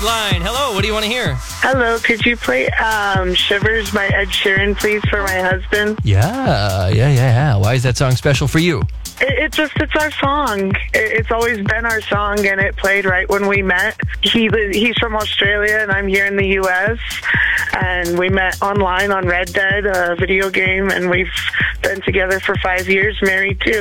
line. Hello, what do you want to hear? Hello, could you play Shivers by Ed Sheeran, please, for my husband? Yeah. Why is that song special for you? It's our song. It's always been our song, and it played right when we met. He's from Australia, and I'm here in the U.S., and we met online on Red Dead, a video game, and we've been together for 5 years, married too.